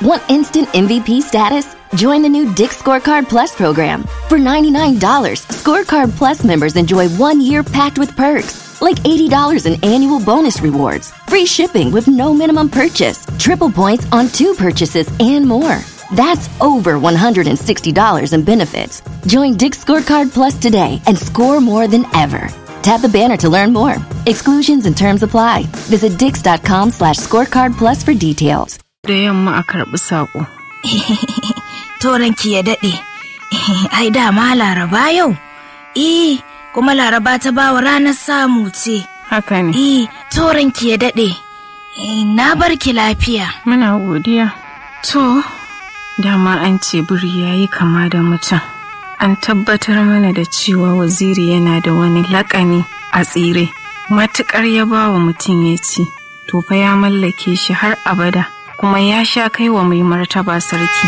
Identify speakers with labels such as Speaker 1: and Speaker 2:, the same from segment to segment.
Speaker 1: Want instant MVP status? Join the new Dick's Scorecard Plus program. For $99, Scorecard Plus members enjoy 1 year packed with perks, like $80 in annual bonus rewards, free shipping with no minimum purchase, triple points on 2 purchases, and more. That's over $160 in benefits. Join Dick's Scorecard Plus today and score more than ever. Tap the banner to learn more. Exclusions and terms apply. Visit dix.com/scorecard plus for details.
Speaker 2: Da yamma a karɓi saƙo.
Speaker 3: Toranki ya daɗe. Ai dama Laraba yau. Kuma Laraba ta bawa ranar samu ce.
Speaker 2: Haka ne.
Speaker 3: Toranki ya daɗe. Na barki lafiya.
Speaker 2: Muna godiya. To, dama an ce biri yayi kama da mutum. An tabbatar mana da cewa waziri yana da wani laƙani a tsire. Matuƙar ya ba wa mutum ya ci, to fa ya mallake shi har abada, kuma ya sha kai wa mai martaba sarki.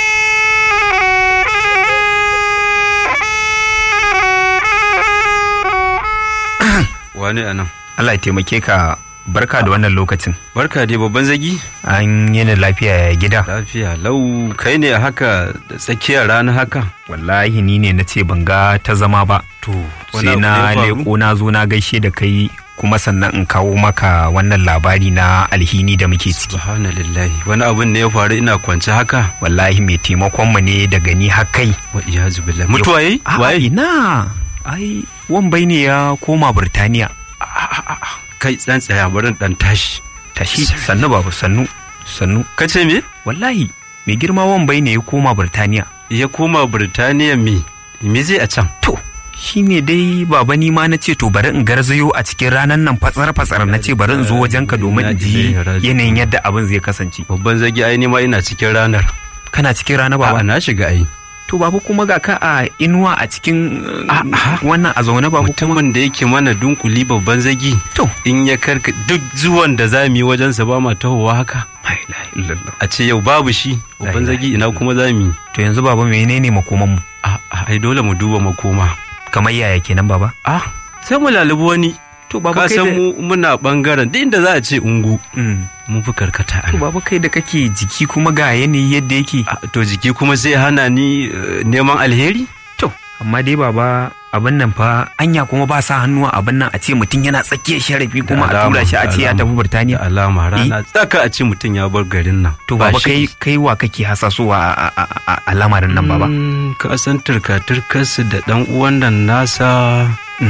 Speaker 4: Wani anan?
Speaker 5: Allah ya taimake ka. Barka da wannan lokacin.
Speaker 4: Barka dai babban zagi.
Speaker 5: An yi lafiya ya gida.
Speaker 4: Lafiya lau. Kai ne haka da tsakiyar rana haka?
Speaker 5: Wallahi ni ne na ce ban ga ta zama ba.
Speaker 4: To
Speaker 5: sai na leko na zo na gaishe da kai, kuma sannan in kawo maka wannan labari na alhini da muke ciki.
Speaker 4: Subhanallahi. Wani abun ne ya faru ina kwance haka?
Speaker 5: Wallahi mai taimakon mu ne daga ni har kai.
Speaker 4: Wa iyazu billahi. Mutuwa yayi?
Speaker 5: Waye? Ina. Ai Wambai ne ya koma Burtaniya.
Speaker 4: Kai tsan tsaya barin dan tashi
Speaker 5: sannu babu sannu
Speaker 4: kace me?
Speaker 5: Wallahi mai girma Wambai ne ya koma Burtaniya.
Speaker 4: Ya koma Burtaniya me zai a can?
Speaker 5: To shine dai baba, ni ma nace to bari in garzayo a cikin ranan nan fatsar nace bari in zo wajenka domin in ji yanayin yadda abin zai kasance.
Speaker 4: Babban zagi ai ni ma ina cikin ranar.
Speaker 5: Kana cikin rana baba?
Speaker 4: Na shiga ai.
Speaker 5: To babu kuma ga ka a inuwa a cikin wannan a zaune babu.
Speaker 4: Mutumin da yake mana dunkuli babban zagi.
Speaker 5: To
Speaker 4: in ya karka duk zuwan da za mu yi wajen sa ba ma tahowa haka. A ce yau babu shi babban zagi, ina kuma za mu yi.
Speaker 5: To yanzu baba menene makoman mu?
Speaker 4: Ai dole mu duba makoma.
Speaker 5: Kamar yaya kenan baba?
Speaker 4: Sai mu lalubi wani.
Speaker 5: To baba kai
Speaker 4: da mu muna bangaren duk inda za a ce ungu. Mun fi karkata ana.
Speaker 5: To baba kai da kake jiki kuma ga yanayi yadda yake.
Speaker 4: To jiki kuma sai hana ni neman alheri?
Speaker 5: To amma dai baba abin nan fa anya kuma ba sa hannu a abin nan a ce mutum yana tsakiyar sharafi kuma a tura shi a ce ya tafi Burtaniya.
Speaker 4: Alama rana tsaka a ce mutum ya bar garin nan.
Speaker 5: To baba kai wa kake hasasowa a lamarin nan baba?
Speaker 4: Ka san turka-turkarsu da dan uwan nan nasa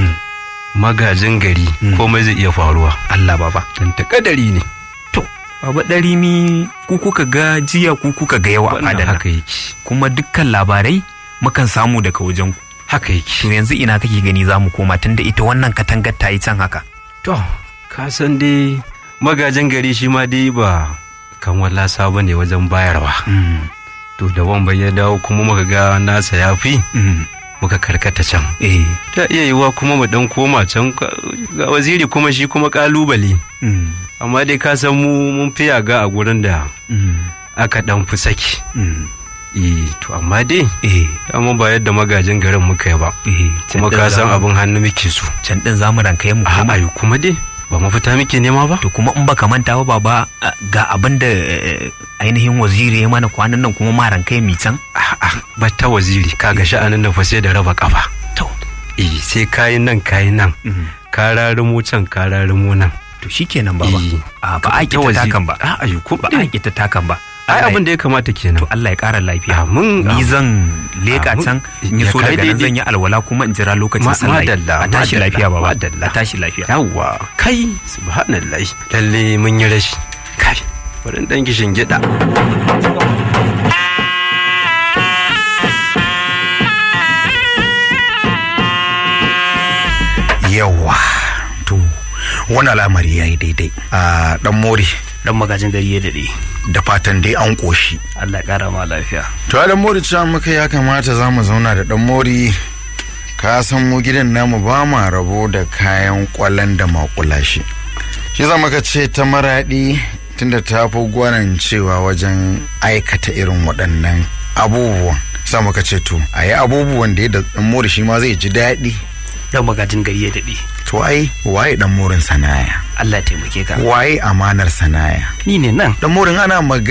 Speaker 4: magajin gari komai zai iya faruwa.
Speaker 5: Allah baba.
Speaker 4: Dan takadari ne.
Speaker 5: To baba dari mi ku kuka ga jiya ku kuka ga yawa a fadar.
Speaker 4: Haka yake.
Speaker 5: Kuma dukkan labarai mukan samu daga wajen ku.
Speaker 4: Haka yake.
Speaker 5: To yanzu ina kake gani zamu koma tunda ita wannan katangar ta yi can haka?
Speaker 4: To ka san dai magajin gari shi ma dai ba kan wallasa bane wajen bayarwa. To da Wambai ya dawo kuma muka ga nasa yafi. Muka karkata can. Ta iya yiwa kuma mu dan koma can ga waziri kuma shi kuma kalubale. Amma dai ka san mun fi yaga a gurin da aka dan fi saki. To amma dai amma ba yadda magajin garin muka yi ba. Kuma ka san abin hannu muke so.
Speaker 5: Can din zamu ranka mu
Speaker 4: kuma. Ayu kuma dai ba mafita muke nema ba.
Speaker 5: To kuma in baka manta ba baba, ga abin da ainihin waziri ya mana kwanan nan kuma maran kai mi can.
Speaker 4: Ba ta waziri kaga sha'anin da fa sai da raba kafa.
Speaker 5: To
Speaker 4: sai kayin nan ka rarumo can ka rarumo nan.
Speaker 5: To shikenan baba. Ba a kita takan ba.
Speaker 4: Ayu ko
Speaker 5: ba a kita takan ba.
Speaker 4: Ai abin da ya kamata kenan.
Speaker 5: To Allah ya ƙara lafiya. Ni zan leka can in yi so daga nan zan yi alwala kuma in jira lokacin sallah. A tashi lafiya baba. A tashi lafiya.
Speaker 4: Yawwa kai subhanallahi. Lalle mun yi rashi. Kai bari dan gishin gida.
Speaker 6: Yawwa to wani al'amari yayi daidai. Dan Mori
Speaker 7: dan magajin gari ya dade.
Speaker 6: Da fatan dai an koshi.
Speaker 7: Allah kara ma lafiya.
Speaker 6: To dan Mori cewa muka ya kamata zamu zauna da dan Mori. Ka san mu gidan namu ba ma rabo da kayan kwalan da makulashi. Shi za muka ce ta Maradi tunda ta fi gwanan cewa wajen aikata irin waɗannan abubuwan. Sai muka ce to ayi abubuwan da dan Mori shi ma zai ji daɗi.
Speaker 7: Dan magajin gari ya dade.
Speaker 6: To ai waye dan Morin sanaya?
Speaker 7: Allah taimake ka.
Speaker 6: Waye amanar sanaya?
Speaker 7: Ni ne nan.
Speaker 6: Dan Morin ana